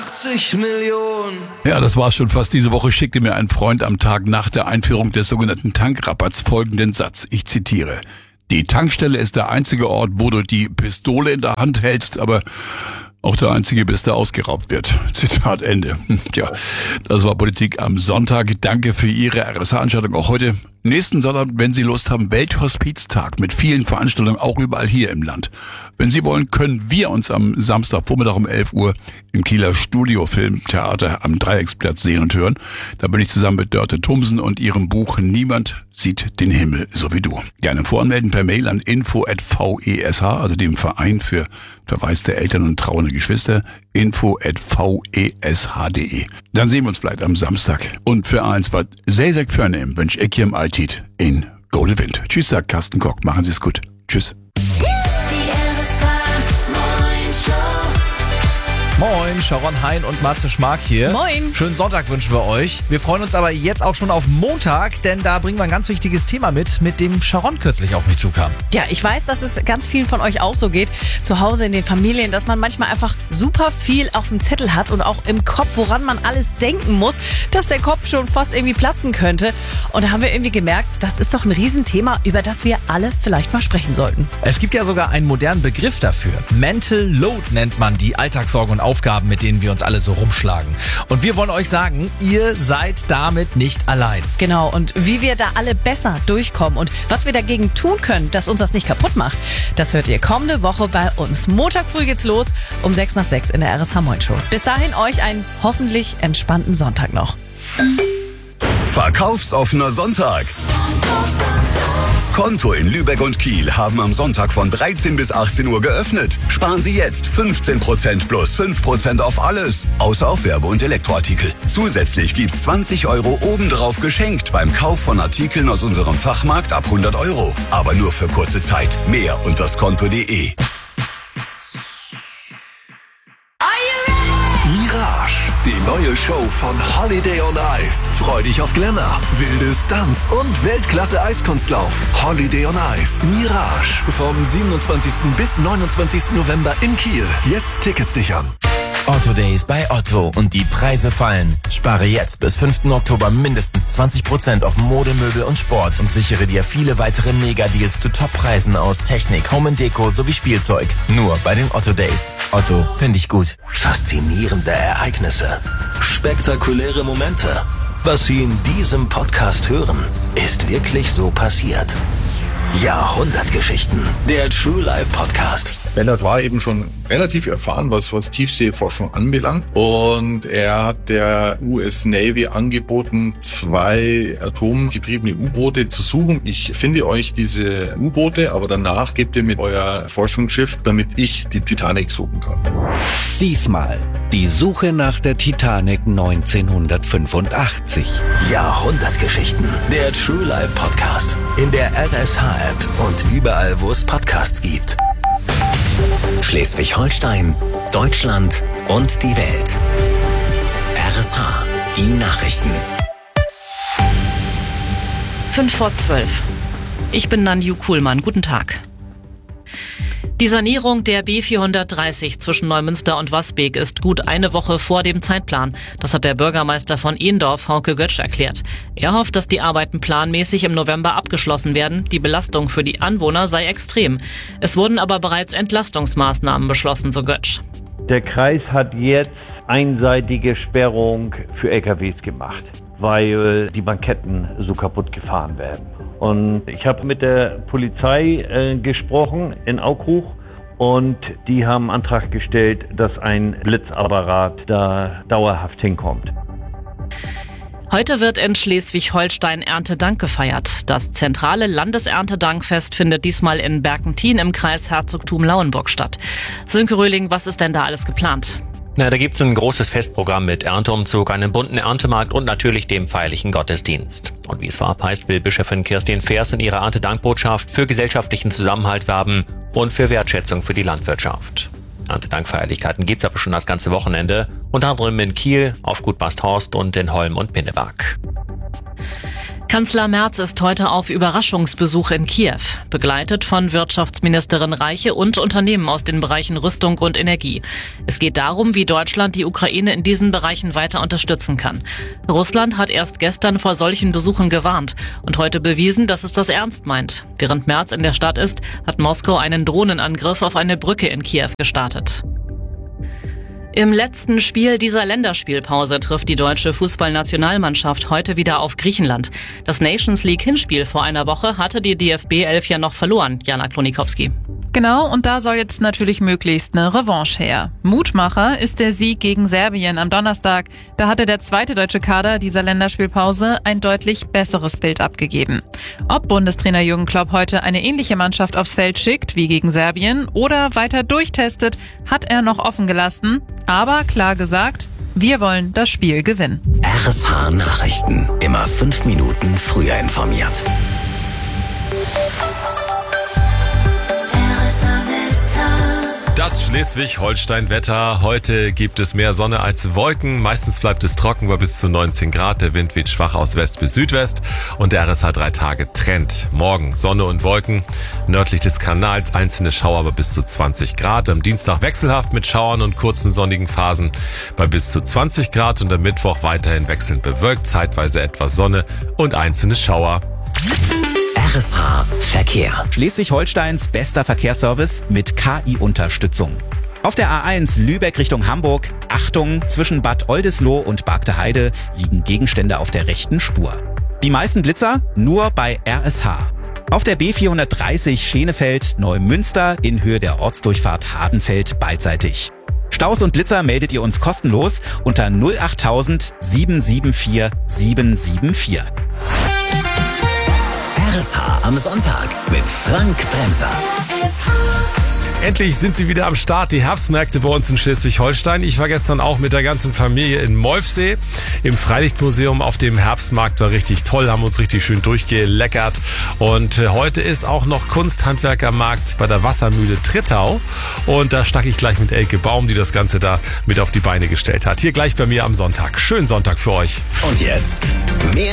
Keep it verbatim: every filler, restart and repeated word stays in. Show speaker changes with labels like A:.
A: achtzig Millionen.
B: Ja, das war's schon fast. Diese Woche schickte mir ein Freund am Tag nach der Einführung des sogenannten Tankrabatts folgenden Satz. Ich zitiere. Die Tankstelle ist der einzige Ort, wo du die Pistole in der Hand hältst, aber auch der einzige, bis da ausgeraubt wird. Zitat Ende. Tja, das war Politik am Sonntag. Danke für Ihre R S H-Anschaltung auch heute. Nächsten Sonntag, wenn Sie Lust haben, Welthospiztag mit vielen Veranstaltungen, auch überall hier im Land. Wenn Sie wollen, können wir uns am Samstagvormittag um elf Uhr im Kieler Studio Filmtheater am Dreiecksplatz sehen und hören. Da bin ich zusammen mit Dörte Thomsen und ihrem Buch Niemand sieht den Himmel so wie du. Gerne voranmelden per Mail an info at v e s h, also dem Verein für verwaiste Eltern und trauernde Geschwister, info at v e s h punkt d e. Dann sehen wir uns vielleicht am Samstag. Und für eins, was sehr, sehr vornehm, wünsche ich hier im Altit in Golden Wind. Tschüss, sagt Carsten Koch. Machen Sie es gut. Tschüss.
C: Moin, Sharon Hein und Matze Schmark hier.
D: Moin.
C: Schönen Sonntag wünschen wir euch. Wir freuen uns aber jetzt auch schon auf Montag, denn da bringen wir ein ganz wichtiges Thema mit, mit dem Sharon kürzlich auf mich zukam.
D: Ja, ich weiß, dass es ganz vielen von euch auch so geht, zu Hause in den Familien, dass man manchmal einfach super viel auf dem Zettel hat und auch im Kopf, woran man alles denken muss, dass der Kopf schon fast irgendwie platzen könnte. Und da haben wir irgendwie gemerkt, das ist doch ein Riesenthema, über das wir alle vielleicht mal sprechen sollten.
C: Es gibt ja sogar einen modernen Begriff dafür. Mental Load nennt man die Alltagssorgen und Aufgaben, mit denen wir uns alle so rumschlagen. Und wir wollen euch sagen, ihr seid damit nicht allein.
D: Genau, und wie wir da alle besser durchkommen und was wir dagegen tun können, dass uns das nicht kaputt macht, das hört ihr kommende Woche bei uns. Montag früh geht's los, um sechs nach sechs in der R S H Moin Show. Bis dahin euch einen hoffentlich entspannten Sonntag noch.
E: Verkaufsoffener Sonntag. Skonto in Lübeck und Kiel haben am Sonntag von dreizehn bis achtzehn Uhr geöffnet. Sparen Sie jetzt fünfzehn Prozent plus fünf Prozent auf alles, außer auf Werbe- und Elektroartikel. Zusätzlich gibt's zwanzig Euro obendrauf geschenkt beim Kauf von Artikeln aus unserem Fachmarkt ab hundert Euro. Aber nur für kurze Zeit. Mehr unter skonto punkt d e.
F: Mirage, die neue Show von Holiday on Ice. Freu dich auf Glamour, wilde Stunts und Weltklasse-Eiskunstlauf. Holiday on Ice, Mirage. Vom siebenundzwanzigsten bis neunundzwanzigsten November in Kiel. Jetzt Tickets sichern.
G: Otto Days bei Otto und die Preise fallen. Spare jetzt bis fünften Oktober mindestens zwanzig Prozent auf Mode, Möbel und Sport und sichere dir viele weitere Mega-Deals zu Top-Preisen aus Technik, Home and Deko sowie Spielzeug. Nur bei den Otto Days. Otto, finde ich gut.
F: Faszinierende Ereignisse. Spektakuläre Momente. Was Sie in diesem Podcast hören, ist wirklich so passiert. Jahrhundertgeschichten. Der True Life Podcast.
H: Bellard war eben schon relativ erfahren, was, was Tiefseeforschung anbelangt. Und er hat der U S Navy angeboten, zwei atomgetriebene U-Boote zu suchen. Ich finde euch diese U-Boote, aber danach gebt ihr mir euer Forschungsschiff, damit ich die Titanic suchen kann.
I: Diesmal die Suche nach der Titanic neunzehnhundertfünfundachtzig.
F: Jahrhundertgeschichten. Der True Life Podcast. In der R S H-App und überall, wo es Podcasts gibt. Schleswig-Holstein, Deutschland und die Welt. R S H, die Nachrichten.
J: Fünf vor zwölf. Ich bin Nanju Kuhlmann. Guten Tag. Die Sanierung der B vierhundertdreißig zwischen Neumünster und Wasbeek ist gut eine Woche vor dem Zeitplan. Das hat der Bürgermeister von Ehndorf, Hauke Götsch, erklärt. Er hofft, dass die Arbeiten planmäßig im November abgeschlossen werden. Die Belastung für die Anwohner sei extrem. Es wurden aber bereits Entlastungsmaßnahmen beschlossen, so Götsch.
K: Der Kreis hat jetzt einseitige Sperrung für L K Ws gemacht, weil die Banketten so kaputt gefahren werden. Und ich habe mit der Polizei äh, gesprochen in Aukrug und die haben einen Antrag gestellt, dass ein Blitzapparat da dauerhaft hinkommt.
J: Heute wird in Schleswig-Holstein Erntedank gefeiert. Das zentrale Landeserntedankfest findet diesmal in Berkentin im Kreis Herzogtum Lauenburg statt. Sönke Röhling, was ist denn da alles geplant?
L: Na, da gibt's ein großes Festprogramm mit Ernteumzug, einem bunten Erntemarkt und natürlich dem feierlichen Gottesdienst. Und wie es vorab heißt, will Bischöfin Kirstin Fers in ihrer Erntedankbotschaft für gesellschaftlichen Zusammenhalt werben und für Wertschätzung für die Landwirtschaft. Erntedankfeierlichkeiten gibt's aber schon das ganze Wochenende, unter anderem in Kiel, auf Gut Basthorst und in Holm und Pinneberg.
J: Kanzler Merz ist heute auf Überraschungsbesuch in Kiew, begleitet von Wirtschaftsministerin Reiche und Unternehmen aus den Bereichen Rüstung und Energie. Es geht darum, wie Deutschland die Ukraine in diesen Bereichen weiter unterstützen kann. Russland hat erst gestern vor solchen Besuchen gewarnt und heute bewiesen, dass es das ernst meint. Während Merz in der Stadt ist, hat Moskau einen Drohnenangriff auf eine Brücke in Kiew gestartet. Im letzten Spiel dieser Länderspielpause trifft die deutsche Fußballnationalmannschaft heute wieder auf Griechenland. Das Nations League Hinspiel vor einer Woche hatte die D F B elf ja noch verloren, Jana Klonikowski.
A: Genau, und da soll jetzt natürlich möglichst eine Revanche her. Mutmacher ist der Sieg gegen Serbien am Donnerstag. Da hatte der zweite deutsche Kader dieser Länderspielpause ein deutlich besseres Bild abgegeben. Ob Bundestrainer Jürgen Klopp heute eine ähnliche Mannschaft aufs Feld schickt wie gegen Serbien oder weiter durchtestet, hat er noch offen gelassen. Aber klar gesagt, wir wollen das Spiel gewinnen.
M: R S H Nachrichten. Immer fünf Minuten früher informiert.
N: Das Schleswig-Holstein-Wetter. Heute gibt es mehr Sonne als Wolken. Meistens bleibt es trocken bei bis zu neunzehn Grad. Der Wind weht schwach aus West bis Südwest. Und der R S H drei Tage Trend. Morgen Sonne und Wolken. Nördlich des Kanals einzelne Schauer bei bis zu zwanzig Grad. Am Dienstag wechselhaft mit Schauern und kurzen sonnigen Phasen bei bis zu zwanzig Grad. Und am Mittwoch weiterhin wechselnd bewölkt. Zeitweise etwas Sonne und einzelne Schauer.
M: R S H Verkehr.
O: Schleswig-Holsteins bester Verkehrsservice mit K I-Unterstützung. Auf der A eins Lübeck Richtung Hamburg, Achtung, zwischen Bad Oldesloe und Bargteheide liegen Gegenstände auf der rechten Spur. Die meisten Blitzer nur bei R S H. Auf der B vierhundertdreißig Schenefeld Neumünster in Höhe der Ortsdurchfahrt Hardenfeld beidseitig. Staus und Blitzer meldet ihr uns kostenlos unter null achttausend sieben sieben vier sieben sieben vier.
M: R S H am Sonntag mit Frank Bremser.
N: Endlich sind sie wieder am Start, die Herbstmärkte bei uns in Schleswig-Holstein. Ich war gestern auch mit der ganzen Familie in Molfsee im Freilichtmuseum auf dem Herbstmarkt. War richtig toll, haben uns richtig schön durchgeleckert. Und heute ist auch noch Kunsthandwerkermarkt bei der Wassermühle Trittau. Und da stak ich gleich mit Elke Baum, die das Ganze da mit auf die Beine gestellt hat. Hier gleich bei mir am Sonntag. Schönen Sonntag für euch.
M: Und jetzt mehr